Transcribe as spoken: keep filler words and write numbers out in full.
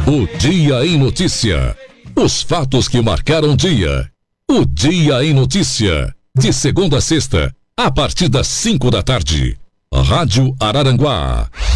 O Dia em Notícia. Os fatos que marcaram o dia. O Dia em Notícia. De segunda a sexta, a partir das cinco da tarde. Rádio Araranguá.